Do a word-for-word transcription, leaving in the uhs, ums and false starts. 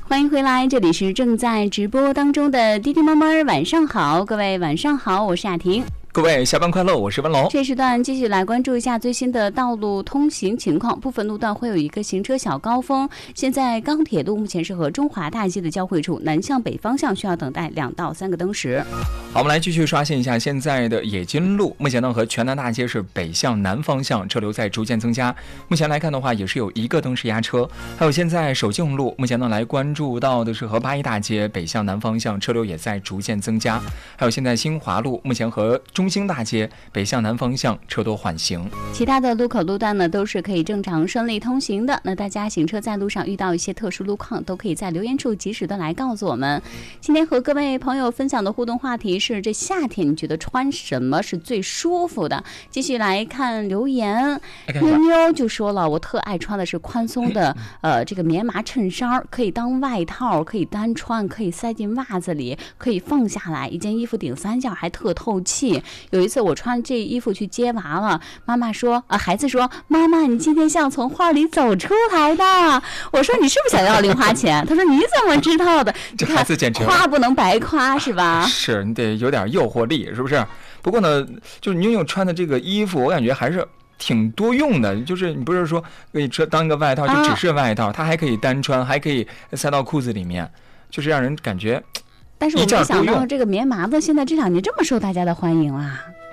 欢迎回来，这里是正在直播当中的滴滴妈妈晚上好，各位晚上好，我是雅婷。 各位下班快乐，我是文龙。 这时段继续来关注一下最新的道路通行情况，部分路段会有一个行车小高峰。现在钢铁路目前是和中华大街的交汇处，南向北方向需要等待两到三个灯时。 好，我们来继续刷新一下现在的冶金路，目前呢和全南大街是北向南方向车流在逐渐增加。目前来看的话，也是有一个灯时压车。还有现在首敬路，目前呢来关注到的是和八一大街北向南方向车流也在逐渐增加。还有现在新华路，目前和中兴大街北向南方向车多缓行， 其他的路口路段呢都是可以正常顺利通行的。那大家行车在路上遇到一些特殊路况，都可以在留言处及时的来告诉我们。今天和各位朋友分享的互动话题是：这夏天你觉得穿什么是最舒服的？继续来看留言，妞妞就说了，我特爱穿的是宽松的呃这个棉麻衬衫，可以当外套，可以单穿，可以塞进袜子里，可以放下来，一件衣服顶三件，还特透气。有一次我穿这衣服去接娃了，妈妈说啊，孩子说，妈妈你今天像从画里走出来的。我说你是不是想要零花钱？他说你怎么知道的？ 这孩子简直夸不能白夸是吧？ 是你得有点诱惑力，是不是？不过呢，就是妞妞穿的这个衣服，我感觉还是挺多用的。就是你不是说可以当一个外套，就只是外套，啊、它还可以单穿，还可以塞到裤子里面，就是让人感觉。 但是我没想到这个棉麻的现在这两年这么受大家的欢迎啦。